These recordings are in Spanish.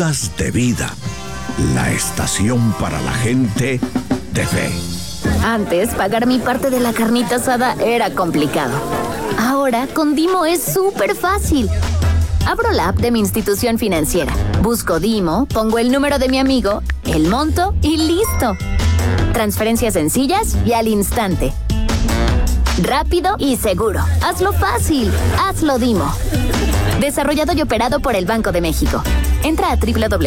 Ondas de Vida, la estación para la gente de fe. Antes, pagar mi parte de la carnita asada era complicado. Ahora, con Dimo es súper fácil. Abro la app de mi institución financiera, busco Dimo, pongo el número de mi amigo, el monto y listo. Transferencias sencillas y al instante. Rápido y seguro. Hazlo fácil. Hazlo Dimo. Desarrollado y operado por el Banco de México. Entra a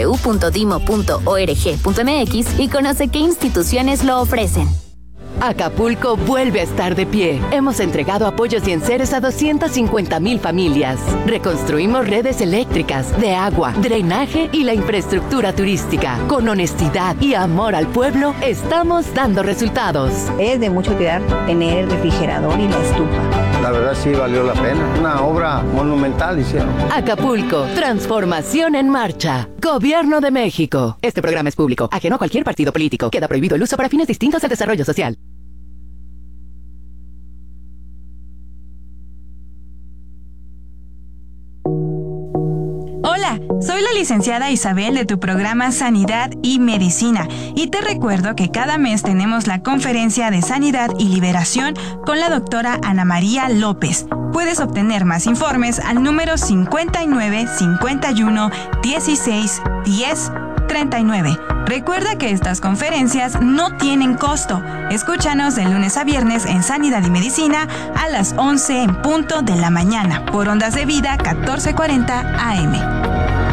www.dimo.org.mx y conoce qué instituciones lo ofrecen. Acapulco vuelve a estar de pie. Hemos entregado apoyos y enseres a 250,000 familias. Reconstruimos redes eléctricas, de agua, drenaje y la infraestructura turística. Con honestidad y amor al pueblo, estamos dando resultados. Es de mucho cuidar tener el refrigerador y la estufa. La verdad sí valió la pena. Una obra monumental hicieron. Acapulco, transformación en marcha. Gobierno de México. Este programa es público, ajeno a cualquier partido político. Queda prohibido el uso para fines distintos al desarrollo social. Hola, soy la licenciada Isabel de tu programa Sanidad y Medicina y te recuerdo que cada mes tenemos la conferencia de Sanidad y Liberación con la doctora Ana María López. Puedes obtener más informes al número 59 51 16 10 39. Recuerda que estas conferencias no tienen costo. Escúchanos de lunes a viernes en Sanidad y Medicina a las 11 en punto de la mañana por Ondas de Vida 1440 AM.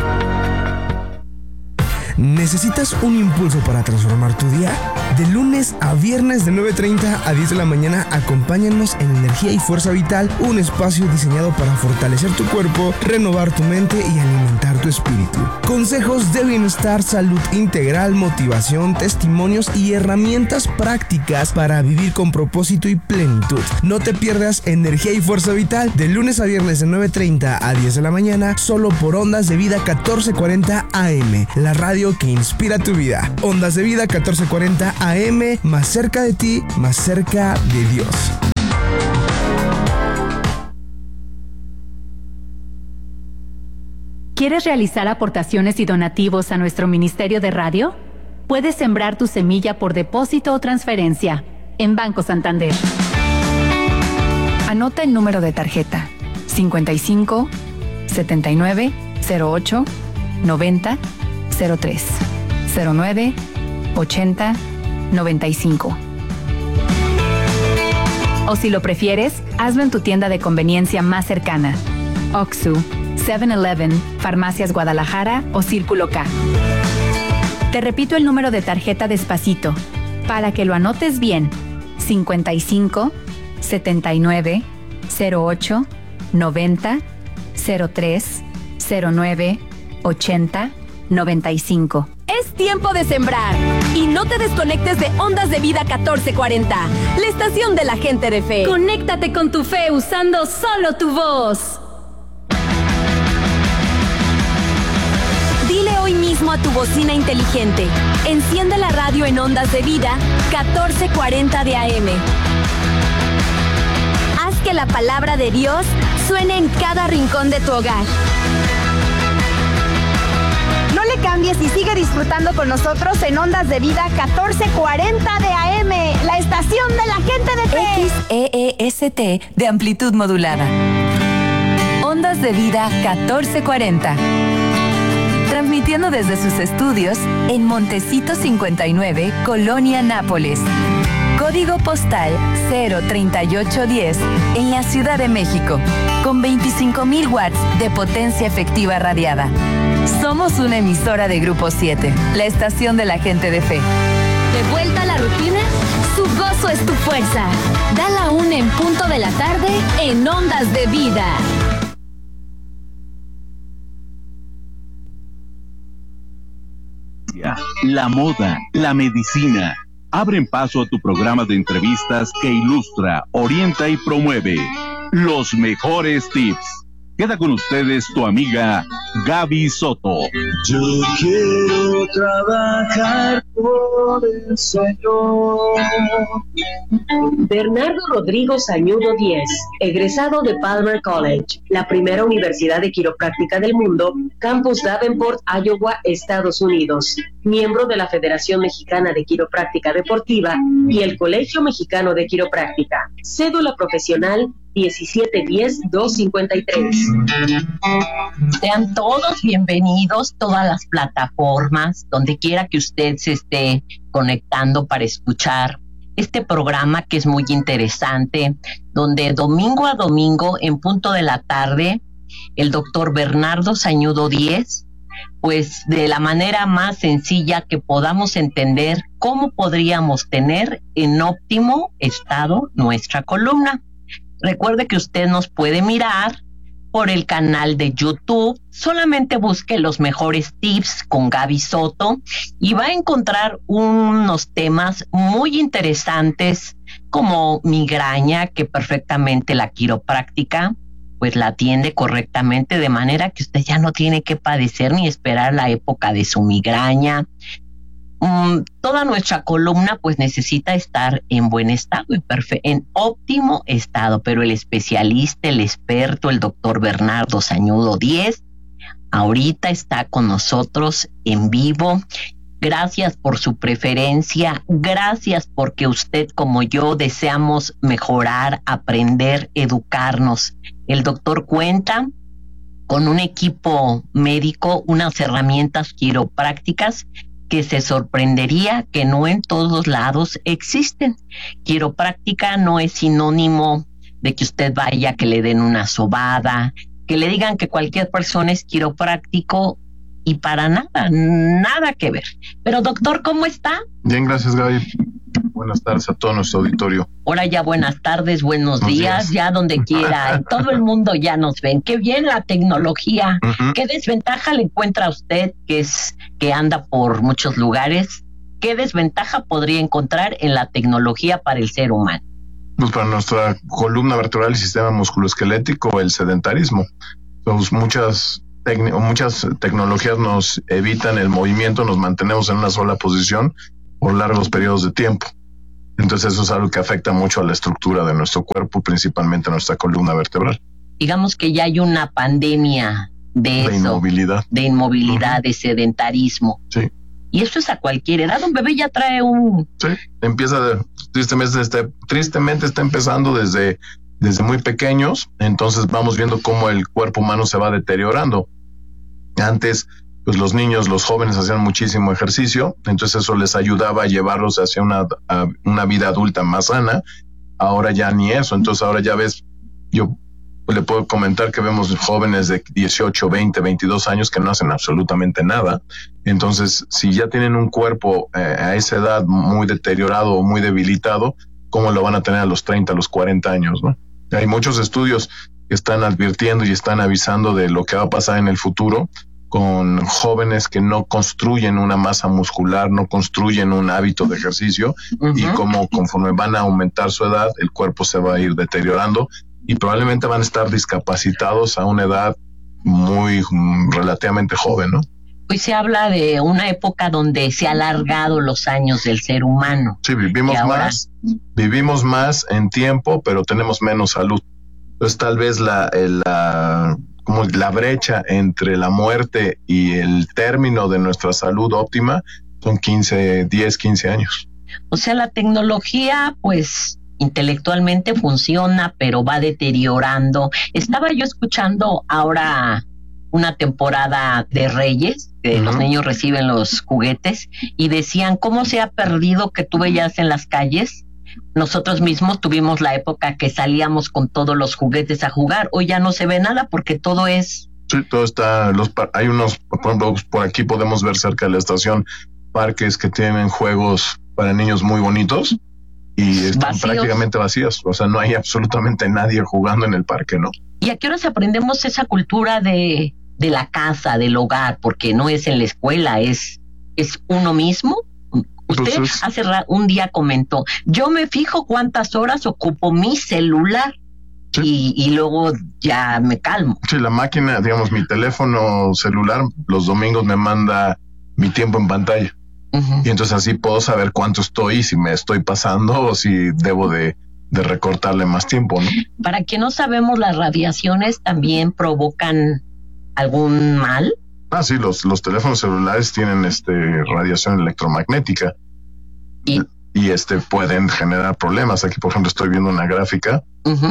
¿Necesitas un impulso para transformar tu día? De lunes a viernes de 9:30 a 10 de la mañana, acompáñanos en Energía y Fuerza Vital, un espacio diseñado para fortalecer tu cuerpo, renovar tu mente y alimentar tu espíritu. Consejos de bienestar, salud integral, motivación, testimonios y herramientas prácticas para vivir con propósito y plenitud. No te pierdas Energía y Fuerza Vital de lunes a viernes de 9:30 a 10 de la mañana, solo por Ondas de Vida 1440 AM, la radio que inspira tu vida. Ondas de Vida 1440 AM, más cerca de ti, más cerca de Dios. ¿Quieres realizar aportaciones y donativos a nuestro Ministerio de Radio? Puedes sembrar tu semilla por depósito o transferencia en Banco Santander. Anota el número de tarjeta 55 79 08 90 03 09 80 95. O si lo prefieres, hazlo en tu tienda de conveniencia más cercana. Oxxo, 7-Eleven, Farmacias Guadalajara o Círculo K. Te repito el número de tarjeta despacito, para que lo anotes bien. 55 79 08 90 03 09 80 95. Es tiempo de sembrar y no te desconectes de Ondas de Vida 1440, la estación de la gente de fe. Conéctate con tu fe usando solo tu voz. Dile hoy mismo a tu bocina inteligente, enciende la radio en Ondas de Vida 1440 de AM. Haz que la palabra de Dios suene en cada rincón de tu hogar. No le cambies y sigue disfrutando con nosotros en Ondas de Vida 1440 de AM, la estación de la gente de fe. XEEST de amplitud modulada. Ondas de Vida 1440. Transmitiendo desde sus estudios en Montecito 59, Colonia Nápoles. Código postal 03810 en la Ciudad de México, con 25,000 watts de potencia efectiva radiada. Somos una emisora de Grupo 7, la estación de la gente de fe. ¿De vuelta a la rutina? Su gozo es tu fuerza. Da la 1 en punto de la tarde en Ondas de Vida. La moda, la medicina. Abren paso a tu programa de entrevistas que ilustra, orienta y promueve los mejores tips. Queda con ustedes tu amiga Gaby Soto. Yo quiero trabajar mejores, Señor. Bernardo Rodrigo Sañudo Díez, egresado de Palmer College, la primera universidad de quiropráctica del mundo, campus Davenport, Iowa, Estados Unidos, miembro de la Federación Mexicana de Quiropráctica Deportiva y el Colegio Mexicano de Quiropráctica. Cédula profesional 1710-253. Sean todos bienvenidos, todas las plataformas, donde quiera que usted se esté conectando para escuchar este programa que es muy interesante, donde domingo a domingo, en punto de la tarde, el doctor Bernardo Sañudo Díez, pues de la manera más sencilla que podamos entender cómo podríamos tener en óptimo estado nuestra columna. Recuerde que usted nos puede mirar por el canal de YouTube, solamente busque Los Mejores Tips con Gaby Soto y va a encontrar unos temas muy interesantes como migraña, que perfectamente la quiropráctica pues la atiende correctamente, de manera que usted ya no tiene que padecer ni esperar la época de su migraña. Toda nuestra columna pues necesita estar en buen estado, en óptimo estado, pero el especialista, el experto, el doctor Bernardo Sañudo Díez, ahorita está con nosotros en vivo. Gracias por su preferencia, gracias porque usted como yo deseamos mejorar, aprender, educarnos. El doctor cuenta con un equipo médico, unas herramientas quiroprácticas que se sorprendería que no en todos lados existen. Quiropráctica no es sinónimo de que usted vaya, que le den una sobada, que le digan que cualquier persona es quiropráctico y para nada, nada que ver. Pero doctor, ¿cómo está? Bien, gracias Gaby. Buenas tardes a todo nuestro auditorio. Ahora ya buenas tardes, buenos días, ya donde quiera, y todo el mundo ya nos ven. Qué bien la tecnología. ¿Qué desventaja le encuentra a usted, que anda por muchos lugares? ¿Qué desventaja podría encontrar en la tecnología para el ser humano? Pues para nuestra columna vertebral y sistema musculoesquelético, el sedentarismo. Pues muchas tecnologías nos evitan el movimiento, nos mantenemos en una sola posición por largos periodos de tiempo. Entonces eso es algo que afecta mucho a la estructura de nuestro cuerpo, principalmente a nuestra columna vertebral. Digamos que ya hay una pandemia de inmovilidad. De inmovilidad, de sedentarismo. Sí. Y eso es a cualquier edad. Un bebé ya trae un... Sí, tristemente está empezando desde muy pequeños. Entonces vamos viendo cómo el cuerpo humano se va deteriorando. Antes, pues los niños, los jóvenes hacían muchísimo ejercicio, entonces eso les ayudaba a llevarlos hacia una vida adulta más sana. Ahora ya ni eso, entonces ahora ya ves, yo le puedo comentar que vemos jóvenes de 18, 20, 22 años que no hacen absolutamente nada. Entonces, si ya tienen un cuerpo a esa edad muy deteriorado o muy debilitado, ¿cómo lo van a tener a los 30, a los 40 años, no? Hay muchos estudios que están advirtiendo y están avisando de lo que va a pasar en el futuro con jóvenes que no construyen una masa muscular, no construyen un hábito de ejercicio, y como conforme van a aumentar su edad, el cuerpo se va a ir deteriorando y probablemente van a estar discapacitados a una edad muy relativamente joven, ¿no? Hoy se habla de una época donde se han alargado los años del ser humano. Sí, vivimos más en tiempo, pero tenemos menos salud. Entonces tal vez como la brecha entre la muerte y el término de nuestra salud óptima son 10, 15 años. O sea, la tecnología, pues, intelectualmente funciona, pero va deteriorando. Estaba yo escuchando ahora una temporada de Reyes, que los niños reciben los juguetes, y decían cómo se ha perdido que tú veías en las calles. Nosotros mismos tuvimos la época que salíamos con todos los juguetes a jugar. Hoy ya no se ve nada porque todo es... Sí, todo está... hay unos, por ejemplo, por aquí podemos ver cerca de la estación parques que tienen juegos para niños muy bonitos y están prácticamente vacíos. O sea, no hay absolutamente nadie jugando en el parque, ¿no? ¿Y a qué horas aprendemos esa cultura de la casa, del hogar? Porque no es en la escuela, es uno mismo. Usted hace un día comentó, yo me fijo cuántas horas ocupo mi celular, y luego ya me calmo. Sí, la máquina, digamos, mi teléfono celular, los domingos me manda mi tiempo en pantalla. Y entonces así puedo saber cuánto estoy, si me estoy pasando o si debo de recortarle más tiempo, ¿no? Para que no sabemos, las radiaciones también provocan algún mal. Sí, los teléfonos celulares tienen radiación electromagnética y pueden generar problemas. Aquí, por ejemplo, estoy viendo una gráfica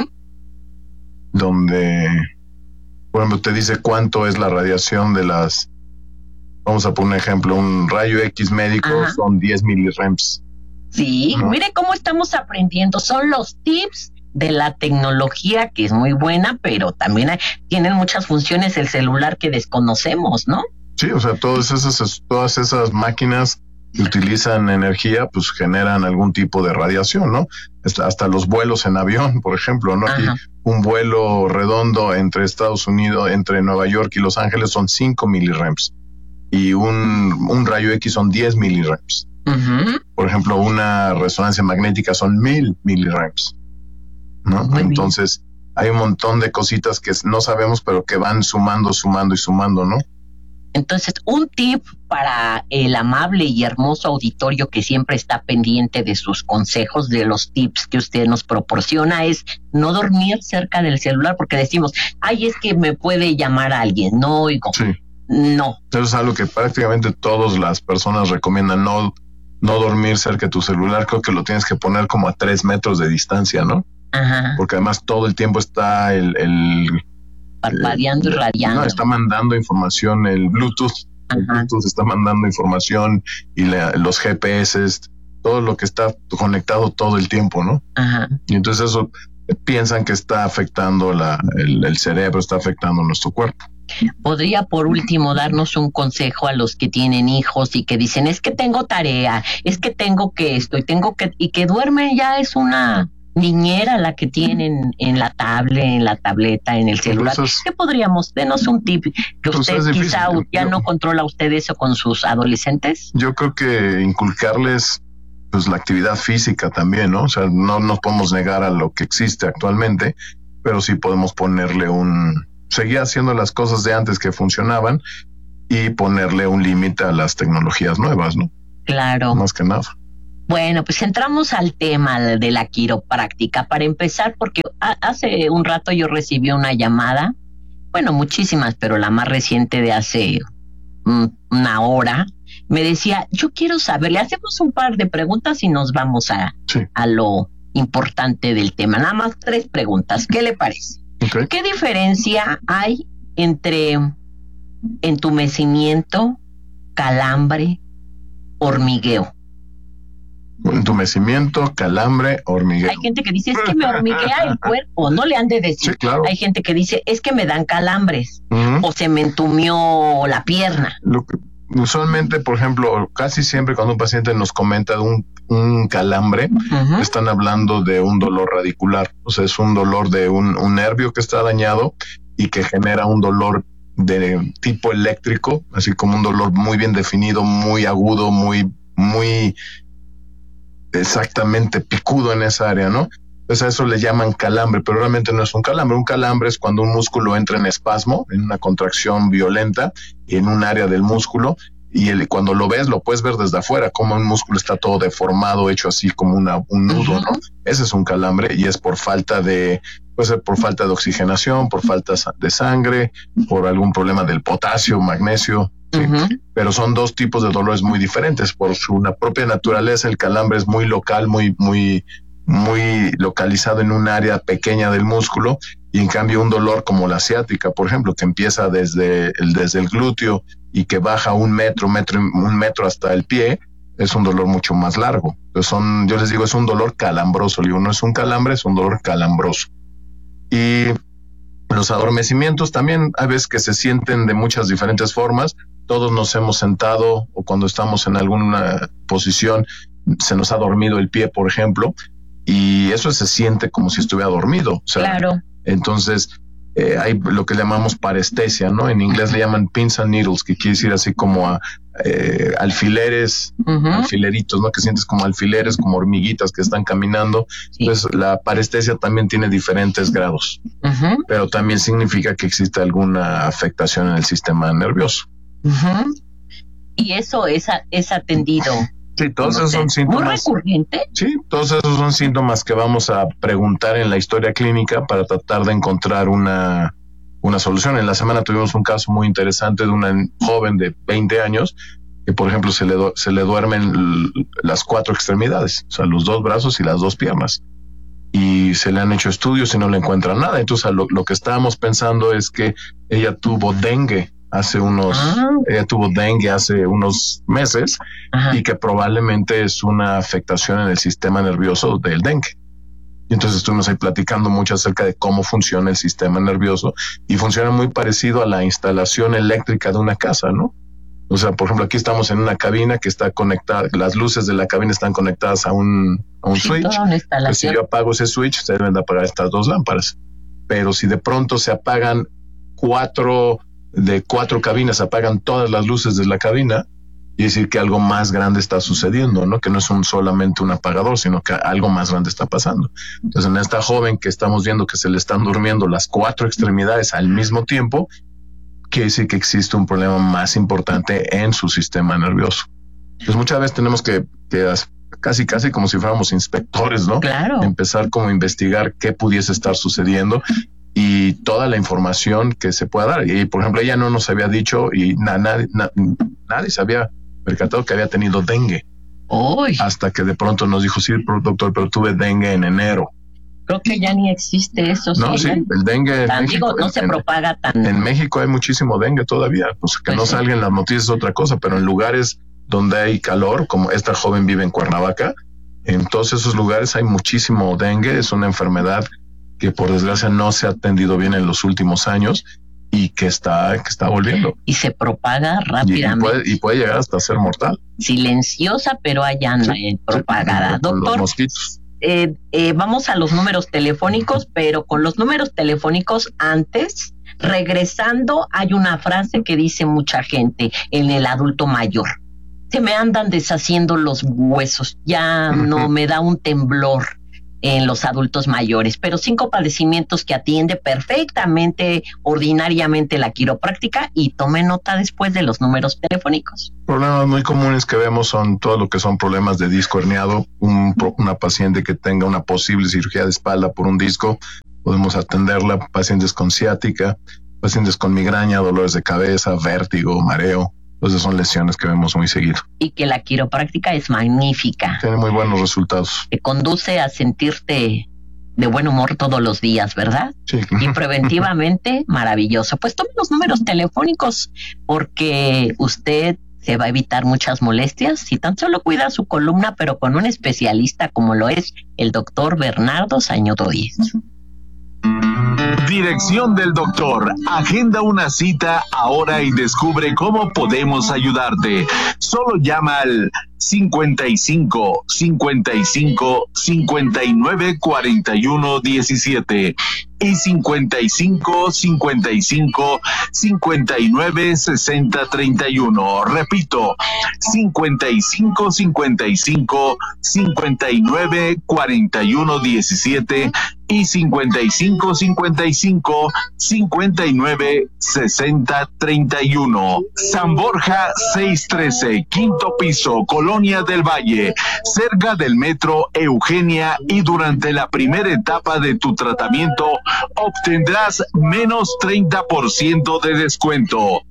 donde, por ejemplo, te dice cuánto es la radiación de las... Vamos a poner un ejemplo, un rayo X médico son 10 miliramps. Sí, ¿no? Mire cómo estamos aprendiendo. Son los tips de la tecnología, que es muy buena, pero también tienen muchas funciones el celular que desconocemos, ¿no? Sí, o sea, todas esas máquinas que utilizan energía, pues generan algún tipo de radiación, ¿no? Hasta los vuelos en avión, por ejemplo, ¿no? Aquí un vuelo redondo entre Estados Unidos, entre Nueva York y Los Ángeles son 5 miliramps. Y un rayo X son 10 miliramps. Por ejemplo, una resonancia magnética son 1000 miliramps, ¿no? Entonces, hay un montón de cositas que no sabemos, pero que van sumando, ¿no? Entonces, un tip para el amable y hermoso auditorio que siempre está pendiente de sus consejos, de los tips que usted nos proporciona, es no dormir cerca del celular, porque decimos, es que me puede llamar a alguien, no oigo. Sí. No. Eso es algo que prácticamente todas las personas recomiendan, no dormir cerca de tu celular. Creo que lo tienes que poner como a 3 metros de distancia, ¿no? Porque además todo el tiempo está parpadeando y radiando. No, está mandando información, el Bluetooth. El Bluetooth está mandando información y los GPS, todo lo que está conectado todo el tiempo, ¿no? Y entonces eso piensan que está afectando el cerebro, está afectando nuestro cuerpo. ¿Podría, por último, darnos un consejo a los que tienen hijos y que dicen, es que tengo tarea, es que tengo que esto, y que duermen, ya es una niñera la que tienen en la tablet, en la tableta, en el celular? Entonces, ¿qué podríamos? Denos un tip que usted quizá ya no controla usted eso con sus adolescentes. Yo creo que inculcarles pues la actividad física también, ¿no? O sea, no nos podemos negar a lo que existe actualmente, pero sí podemos ponerle seguir haciendo las cosas de antes que funcionaban y ponerle un límite a las tecnologías nuevas, ¿no? Claro. Más que nada. Bueno, pues entramos al tema de la quiropráctica. Para empezar, porque hace un rato yo recibí una llamada, bueno, muchísimas, pero la más reciente de hace una hora, me decía, yo quiero saber, le hacemos un par de preguntas y nos vamos a lo importante del tema. Nada más 3 preguntas. ¿Qué le parece? Okay. ¿Qué diferencia hay entre entumecimiento, calambre, hormigueo? Entumecimiento, calambre, hormigueo. Hay gente que dice, es que me hormiguea el cuerpo, no le han de decir. Sí, claro. Hay gente que dice, es que me dan calambres, o se me entumió la pierna. Usualmente, por ejemplo, casi siempre cuando un paciente nos comenta de un calambre, están hablando de un dolor radicular. O sea, es un dolor de un nervio que está dañado y que genera un dolor de tipo eléctrico, así como un dolor muy bien definido, muy agudo, muy exactamente picudo en esa área, ¿no? Entonces a eso le llaman calambre, pero realmente no es un calambre. Un calambre es cuando un músculo entra en espasmo, en una contracción violenta en un área del músculo, y cuando lo ves, lo puedes ver desde afuera, como un músculo está todo deformado, hecho así como un nudo, ¿no? Ese es un calambre y es puede ser por falta de oxigenación, por falta de sangre, por algún problema del potasio, magnesio. Sí. Pero son 2 tipos de dolores muy diferentes. Por su propia naturaleza, el calambre es muy local, muy localizado en un área pequeña del músculo, y en cambio un dolor como la ciática, por ejemplo, que empieza desde el glúteo y que baja un metro hasta el pie, es un dolor mucho más largo. Entonces yo les digo, es un dolor calambroso. Digo, no es un calambre, es un dolor calambroso. Y los adormecimientos también hay veces que se sienten de muchas diferentes formas. Todos nos hemos sentado o cuando estamos en alguna posición se nos ha dormido el pie, por ejemplo, y eso se siente como si estuviera dormido. O sea, claro. Entonces hay lo que llamamos parestesia, ¿no? En inglés le llaman pins and needles, que quiere decir así como alfileres, alfileritos, ¿no? Que sientes como alfileres, como hormiguitas que están caminando. Sí. Entonces la parestesia también tiene diferentes grados, pero también significa que existe alguna afectación en el sistema nervioso. Y eso es atendido. Sí, todos esos son síntomas. ¿Muy recurrente? Sí, todos esos son síntomas que vamos a preguntar en la historia clínica para tratar de encontrar una solución. En la semana tuvimos un caso muy interesante de una joven de 20 años que, por ejemplo, se le duermen las 4 extremidades, o sea, los 2 brazos y las 2 piernas. Y se le han hecho estudios y no le encuentran nada. Entonces, lo que estábamos pensando es que ella tuvo dengue hace unos meses. Ajá. Y que probablemente es una afectación en el sistema nervioso del dengue. Y entonces estuvimos ahí platicando mucho acerca de cómo funciona el sistema nervioso y funciona muy parecido a la instalación eléctrica de una casa, ¿no? O sea, por ejemplo, aquí estamos en una cabina que está conectada, las luces de la cabina están conectadas a un switch. Pues si yo apago ese switch, se deben de apagar estas 2 lámparas. Pero si de pronto se apagan 4 cabinas, apagan todas las luces de la cabina, y decir que algo más grande está sucediendo, ¿no? Que no es solamente un apagador, sino que algo más grande está pasando. Entonces, en esta joven que estamos viendo que se le están durmiendo las 4 extremidades al mismo tiempo, quiere decir que existe un problema más importante en su sistema nervioso. Pues muchas veces tenemos que casi como si fuéramos inspectores, ¿no? Claro. Empezar como a investigar qué pudiese estar sucediendo y toda la información que se pueda dar. Y, por ejemplo, ella no nos había dicho y nadie se había percatado que había tenido dengue. ¡Uy! Hasta que de pronto nos dijo, sí, doctor, pero tuve dengue en enero. Creo que ya ni existe eso. No, sí, el dengue en México, no se propaga tan... En México hay muchísimo dengue todavía. Pues que no salgan las noticias es otra cosa, pero en lugares donde hay calor, como esta joven vive en Cuernavaca, en todos esos lugares hay muchísimo dengue. Es una enfermedad que por desgracia no se ha atendido bien en los últimos años y que está volviendo. Y se propaga rápidamente. Y puede llegar hasta ser mortal. Silenciosa, pero allá anda propagada. Doctor, los mosquitos. Vamos a los números telefónicos, pero con los números telefónicos antes, regresando, hay una frase que dice mucha gente en el adulto mayor. Se me andan deshaciendo los huesos, ya no me da un temblor en los adultos mayores, pero 5 padecimientos que atiende perfectamente, ordinariamente la quiropráctica, y tome nota después de los números telefónicos. Problemas muy comunes que vemos son todo lo que son problemas de disco herniado, una paciente que tenga una posible cirugía de espalda por un disco, podemos atenderla, pacientes con ciática, pacientes con migraña, dolores de cabeza, vértigo, mareo. Entonces son lesiones que vemos muy seguido. Y que la quiropráctica es magnífica. Tiene muy buenos resultados. Te conduce a sentirte de buen humor todos los días, ¿verdad? Sí. Y preventivamente, maravilloso. Pues tome los números telefónicos porque usted se va a evitar muchas molestias si tan solo cuida su columna, pero con un especialista como lo es el doctor Bernardo Sañudo Díez. Dirección del doctor. Agenda una cita ahora y descubre cómo podemos ayudarte. Solo llama al 55 55 59 41 17 y 55 55 59 60 31. Repito, 55 55 59 41 17 y 55 55 59 60 31. San Borja 613, quinto piso, Colonia del Valle, cerca del metro Eugenia, y durante la primera etapa de tu tratamiento obtendrás menos 30% de descuento.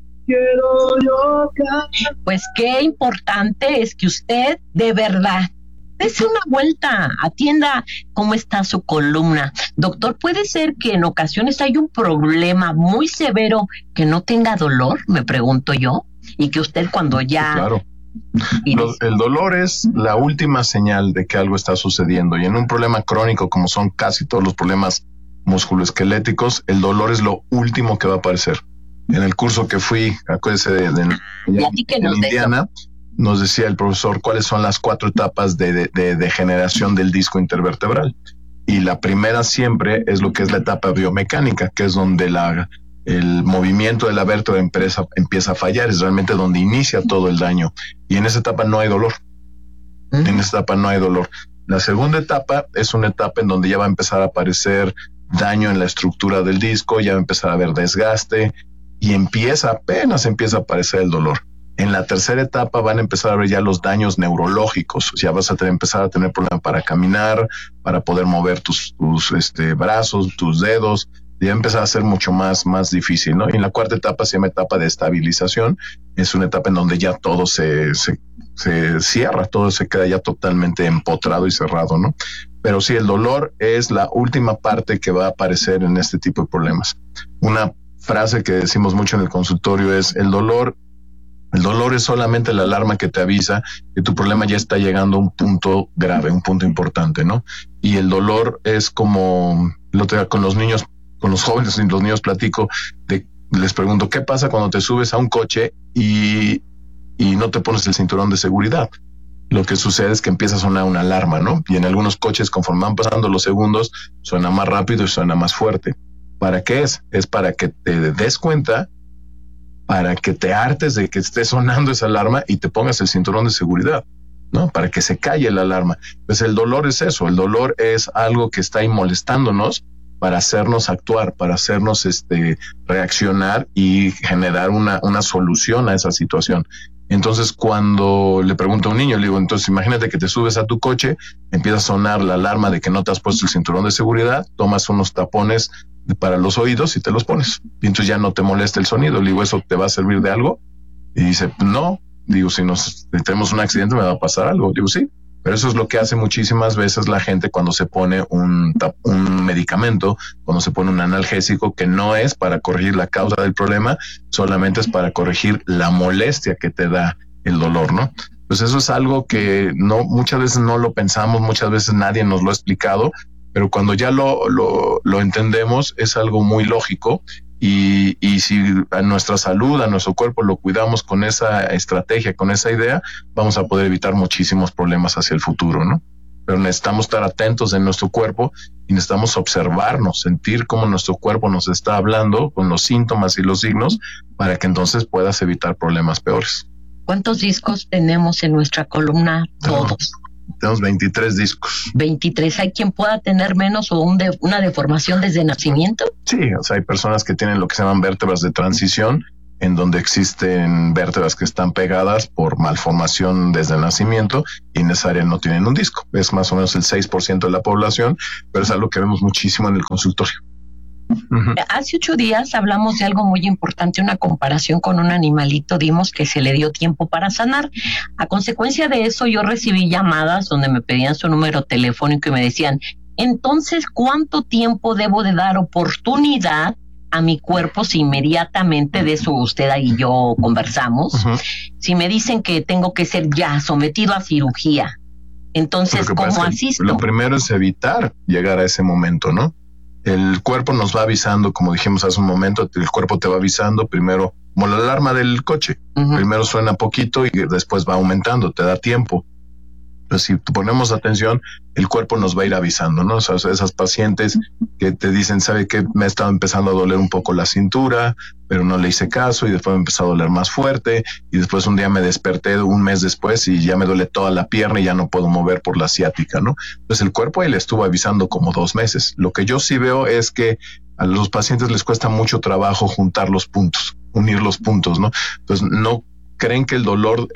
Pues qué importante es que usted de verdad dése una vuelta, atienda cómo está su columna. Doctor, ¿puede ser que en ocasiones hay un problema muy severo que no tenga dolor? Me pregunto yo. Y que usted cuando ya... Claro. El dolor es la última señal de que algo está sucediendo. Y en un problema crónico, como son casi todos los problemas musculoesqueléticos, el dolor es lo último que va a aparecer. En el curso que fui, acuérdese de Indiana, nos decía el profesor cuáles son las 4 etapas de degeneración del disco intervertebral. Y la primera siempre es lo que es la etapa biomecánica, que es donde el movimiento de la vértebra empieza a fallar, es realmente donde inicia todo el daño. Y en esa etapa no hay dolor. En esa etapa no hay dolor. La segunda etapa es una etapa en donde ya va a empezar a aparecer daño en la estructura del disco, ya va a empezar a haber desgaste y apenas empieza a aparecer el dolor. En la tercera etapa van a empezar a ver ya los daños neurológicos, ya vas a empezar a tener problemas para caminar, para poder mover tus brazos, tus dedos, ya empezar a ser mucho más difícil, ¿no? Y en la cuarta etapa se llama etapa de estabilización, es una etapa en donde ya todo se cierra, todo se queda ya totalmente empotrado y cerrado, ¿no? Pero sí, el dolor es la última parte que va a aparecer en este tipo de problemas. Una frase que decimos mucho en el consultorio es: el dolor es solamente la alarma que te avisa que tu problema ya está llegando a un punto grave, un punto importante, ¿no? Y el dolor es como, con los niños, con los jóvenes y los niños platico, les pregunto, ¿qué pasa cuando te subes a un coche y no te pones el cinturón de seguridad? Lo que sucede es que empieza a sonar una alarma, ¿no? Y en algunos coches, conforme van pasando los segundos, suena más rápido y suena más fuerte. ¿Para qué es? Es para que te des cuenta, para que te hartes de que esté sonando esa alarma y te pongas el cinturón de seguridad, ¿no? Para que se calle la alarma. Pues el dolor es eso, el dolor es algo que está ahí molestándonos para hacernos actuar, para hacernos reaccionar y generar una solución a esa situación. Entonces, cuando le pregunto a un niño, le digo, entonces imagínate que te subes a tu coche, empieza a sonar la alarma de que no te has puesto el cinturón de seguridad, tomas unos tapones para los oídos y te los pones. Y entonces ya no te molesta el sonido. Le digo, ¿eso te va a servir de algo? Y dice, no. Digo, si tenemos un accidente me va a pasar algo. Digo, sí. Pero eso es lo que hace muchísimas veces la gente cuando se pone un medicamento, cuando se pone un analgésico, que no es para corregir la causa del problema, solamente es para corregir la molestia que te da el dolor, ¿no? Pues eso es algo que muchas veces no lo pensamos, muchas veces nadie nos lo ha explicado, pero cuando ya lo entendemos es algo muy lógico. Y si a nuestra salud, a nuestro cuerpo lo cuidamos con esa estrategia, con esa idea, vamos a poder evitar muchísimos problemas hacia el futuro, ¿no? Pero necesitamos estar atentos en nuestro cuerpo y necesitamos observarnos, sentir cómo nuestro cuerpo nos está hablando con los síntomas y los signos para que entonces puedas evitar problemas peores. ¿Cuántos discos tenemos en nuestra columna? Todos. Tenemos 23 discos. 23. ¿Hay quien pueda tener menos o una deformación desde nacimiento? Sí, o sea, hay personas que tienen lo que se llaman vértebras de transición, en donde existen vértebras que están pegadas por malformación desde el nacimiento y en esa área no tienen un disco. Es más o menos el 6% de la población, pero es algo que vemos muchísimo en el consultorio. Uh-huh. Hace 8 días hablamos de algo muy importante, una comparación con un animalito, dimos que se le dio tiempo para sanar. A consecuencia de eso yo recibí llamadas donde me pedían su número telefónico y me decían, entonces, ¿cuánto tiempo debo de dar oportunidad a mi cuerpo si inmediatamente, de eso usted y yo conversamos, si me dicen que tengo que ser ya sometido a cirugía? Entonces, ¿cómo asisto? Lo primero es evitar llegar a ese momento, ¿no? El cuerpo nos va avisando, como dijimos hace un momento, el cuerpo te va avisando primero, como la alarma del coche. Primero suena poquito y después va aumentando, te da tiempo. Pero si ponemos atención, el cuerpo nos va a ir avisando, ¿no? O sea, esas pacientes que te dicen, ¿sabe qué? Me ha estado empezando a doler un poco la cintura, pero no le hice caso y después me empezó a doler más fuerte y después un día me desperté un mes después y ya me duele toda la pierna y ya no puedo mover por la ciática, ¿no? Entonces el cuerpo ahí le estuvo avisando como 2 meses. Lo que yo sí veo es que a los pacientes les cuesta mucho trabajo juntar los puntos, unir los puntos, ¿no? Entonces no creen que el dolor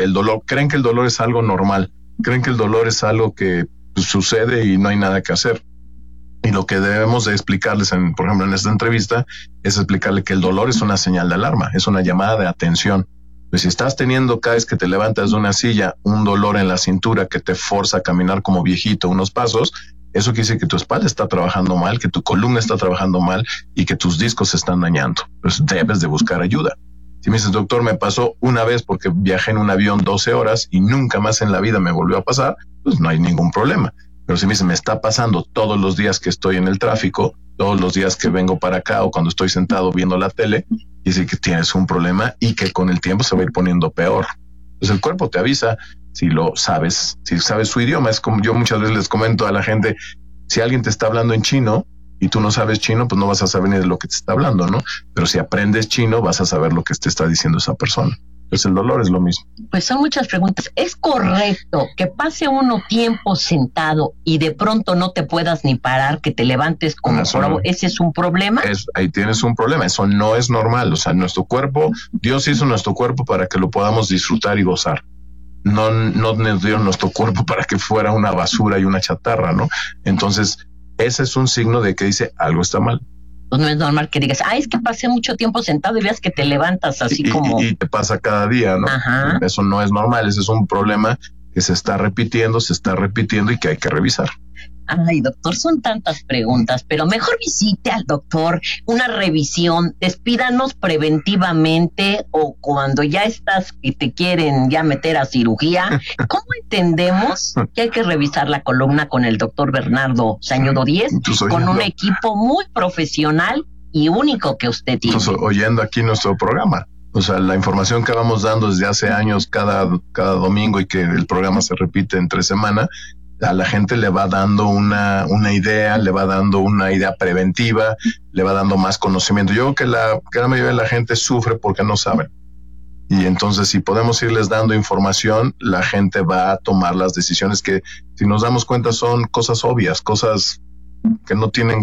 es algo normal. Creen que el dolor es algo que sucede y no hay nada que hacer. Y lo que debemos de explicarles, por ejemplo, en esta entrevista, es explicarle que el dolor es una señal de alarma, es una llamada de atención. Pues si estás teniendo cada vez que te levantas de una silla un dolor en la cintura que te forza a caminar como viejito unos pasos, eso quiere decir que tu espalda está trabajando mal, que tu columna está trabajando mal y que tus discos se están dañando. Pues debes de buscar ayuda. Si me dices, doctor, me pasó una vez porque viajé en un avión 12 horas y nunca más en la vida me volvió a pasar, pues no hay ningún problema. Pero si me dices, me está pasando todos los días que estoy en el tráfico, todos los días que vengo para acá o cuando estoy sentado viendo la tele, dice que tienes un problema y que con el tiempo se va a ir poniendo peor. Entonces el cuerpo te avisa si lo sabes, si sabes su idioma. Es como yo muchas veces les comento a la gente, si alguien te está hablando en chino, y tú no sabes chino, pues no vas a saber ni de lo que te está hablando, ¿no? Pero si aprendes chino, vas a saber lo que te está diciendo esa persona. pues el dolor es lo mismo. Pues son muchas preguntas. ¿Es correcto que pase uno tiempo sentado y de pronto no te puedas ni parar, que te levantes como bravo? ¿Ese es un problema? Ahí tienes un problema. Eso no es normal. O sea, nuestro cuerpo, Dios hizo nuestro cuerpo para que lo podamos disfrutar y gozar. No nos dio nuestro cuerpo para que fuera una basura y una chatarra, ¿no? Entonces, ese es un signo de que dice algo está mal. Pues no es normal que digas, es que pasé mucho tiempo sentado y veas que te levantas así como... Y te pasa cada día, ¿no? Ajá. Eso no es normal, ese es un problema que se está repitiendo y que hay que revisar. Ay, doctor, son tantas preguntas, pero mejor visite al doctor, una revisión, despídanos preventivamente o cuando ya estás y te quieren ya meter a cirugía. ¿Cómo entendemos que hay que revisar la columna con el doctor Bernardo Sañudo Díez, con un equipo muy profesional y único que usted tiene? Entonces, oyendo aquí nuestro programa. O sea, la información que vamos dando desde hace años cada domingo y que el programa se repite entre semana, a la gente le va dando una idea, le va dando una idea preventiva, le va dando más conocimiento. Yo creo que la mayoría de la gente sufre porque no saben. Y entonces, si podemos irles dando información, la gente va a tomar las decisiones que, si nos damos cuenta, son cosas obvias, cosas que no tienen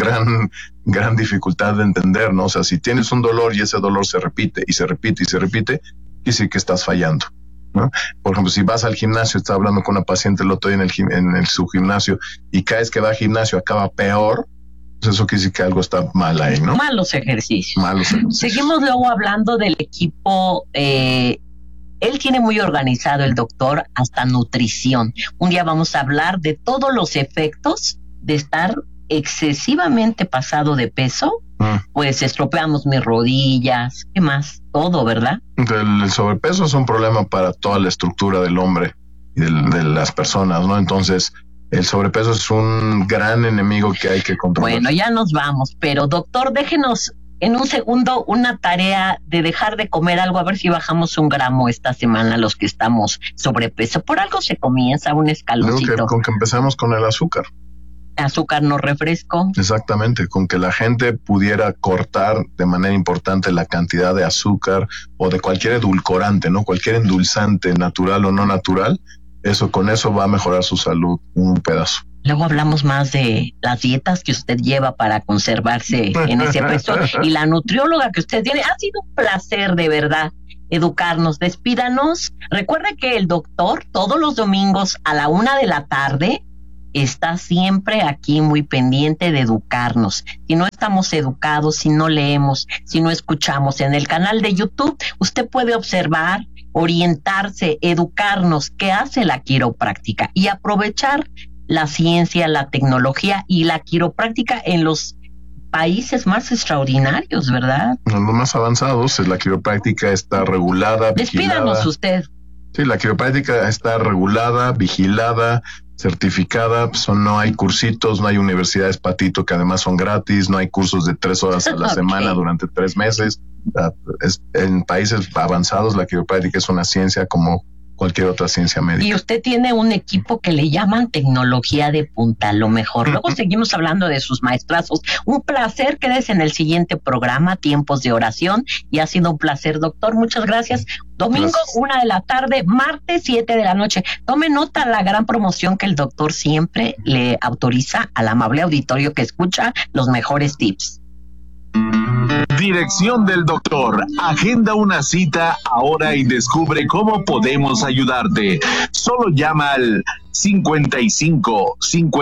gran dificultad de entender, ¿no? O sea, si tienes un dolor y ese dolor se repite y se repite y se repite, quiere decir que estás fallando, ¿no? Por ejemplo, si vas al gimnasio, estaba hablando con una paciente el otro día en su gimnasio y cada vez que va al gimnasio acaba peor, pues eso quiere decir que algo está mal ahí, ¿no? Malos ejercicios. Seguimos luego hablando del equipo. Él tiene muy organizado, el doctor, hasta nutrición. Un día vamos a hablar de todos los efectos de estar excesivamente pasado de peso. Pues estropeamos mis rodillas, ¿qué más? Todo, ¿verdad? El sobrepeso es un problema para toda la estructura del hombre y de las personas, ¿no? Entonces, el sobrepeso es un gran enemigo que hay que controlar. Bueno, ya nos vamos, pero doctor, déjenos en un segundo una tarea de dejar de comer algo, a ver si bajamos 1 gramo esta semana los que estamos sobrepeso. Por algo se comienza un escaloncito. Con que empezamos con el azúcar. Azúcar, no refresco. Exactamente, con que la gente pudiera cortar de manera importante la cantidad de azúcar o de cualquier edulcorante, ¿no? Cualquier endulzante, natural o no natural, con eso va a mejorar su salud un pedazo. Luego hablamos más de las dietas que usted lleva para conservarse en ese peso y la nutrióloga que usted tiene. Ha sido un placer, de verdad, educarnos. Despídanos. Recuerde que el doctor todos los domingos a la 1:00 p.m. está siempre aquí muy pendiente de educarnos. Si no estamos educados, si no leemos, si no escuchamos en el canal de YouTube, usted puede observar, orientarse, educarnos qué hace la quiropráctica y aprovechar la ciencia, la tecnología y la quiropráctica en los países más extraordinarios, ¿verdad? En los más avanzados, la quiropráctica está regulada, Despídanos usted. Sí, la quiropráctica está regulada, vigilada, certificada, no hay cursitos, no hay universidades patito que además son gratis, no hay cursos de 3 horas a la semana durante 3 meses. En países avanzados la quiropráctica es una ciencia como cualquier otra ciencia médica. Y usted tiene un equipo que le llaman tecnología de punta, lo mejor. Luego seguimos hablando de sus maestrazos. Un placer, quédese en el siguiente programa, Tiempos de Oración, y ha sido un placer, doctor. Muchas gracias. Domingo, 1:00 p.m, martes, 7:00 p.m. Tome nota la gran promoción que el doctor siempre le autoriza al amable auditorio que escucha los mejores tips. Dirección del doctor. Agenda una cita ahora y descubre cómo podemos ayudarte. Solo llama al 55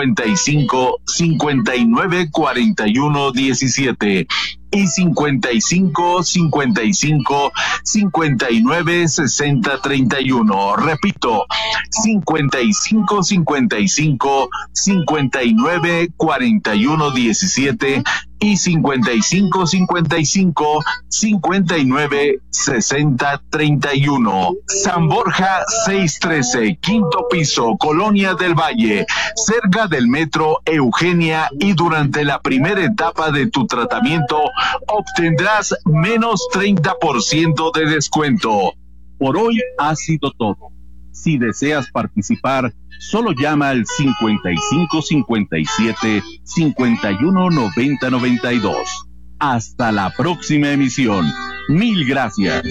55 59 41 17 y 55 55 59 60 31. Repito, 55 55 59 41 17 y 55 55 59 60 31. San Borja 613, quinto piso, Colonia del Valle, cerca del metro Eugenia, y durante la primera etapa de tu tratamiento obtendrás menos 30% de descuento. Por hoy ha sido todo. Si deseas participar, solo llama al 55 57 51 90 92. Hasta la próxima emisión. Mil gracias.